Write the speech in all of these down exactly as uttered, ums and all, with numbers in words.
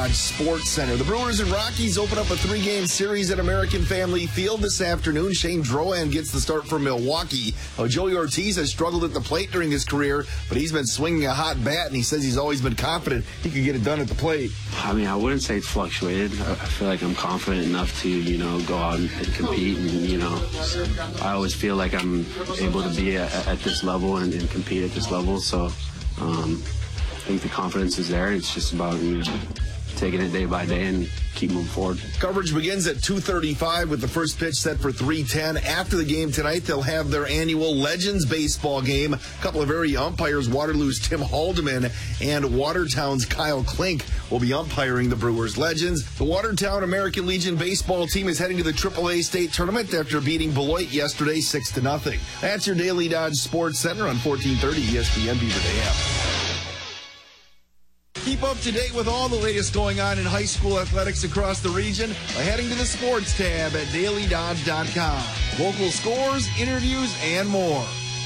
Dodge Sports Center. The Brewers and Rockies open up a three-game series at American Family Field this afternoon. Shane Drouin gets the start for Milwaukee. Oh, Joey Ortiz has struggled at the plate during his career, but he's been swinging a hot bat, and he says he's always been confident he could get it done at the plate. I mean, I wouldn't say it's fluctuated. I feel like I'm confident enough to, you know, go out and, and compete. And, you know, I always feel like I'm able to be at, at this level and, and compete at this level. So um, I think the confidence is there. It's just about, you know, taking it day by day and keep moving forward. Coverage begins at two thirty-five with the first pitch set for three ten. After the game tonight, they'll have their annual Legends baseball game. A couple of area umpires, Waterloo's Tim Haldeman and Watertown's Kyle Klink, will be umpiring the Brewers Legends. The Watertown American Legion baseball team is heading to the triple A state tournament after beating Beloit yesterday six to nothing. That's your Daily Dodge Sports Center on fourteen thirty E S P N Beaver Dam. Keep up to date with all the latest going on in high school athletics across the region by heading to the sports tab at daily dodge dot com. Local scores, interviews, and more.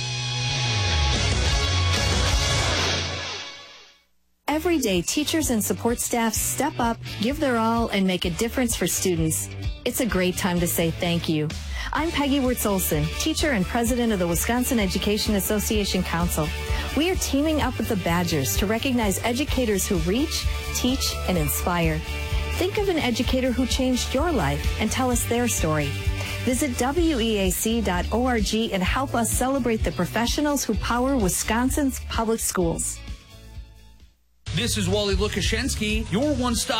Every day, teachers and support staff step up, give their all, and make a difference for students. It's a great time to say thank you. I'm Peggy Wirtz-Olson, teacher and president of the Wisconsin Education Association Council. We are teaming up with the Badgers to recognize educators who reach, teach, and inspire. Think of an educator who changed your life and tell us their story. Visit W E A C dot org and help us celebrate the professionals who power Wisconsin's public schools. This is Wally Lukashensky, your one-stop